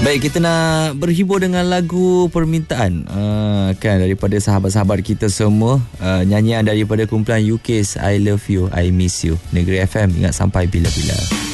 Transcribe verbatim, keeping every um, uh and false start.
Baik, kita nak berhibur dengan lagu permintaan uh, kan daripada sahabat-sahabat kita semua. uh, Nyanyian daripada kumpulan U K's I Love You, I Miss You. Negeri F M, ingat sampai bila-bila.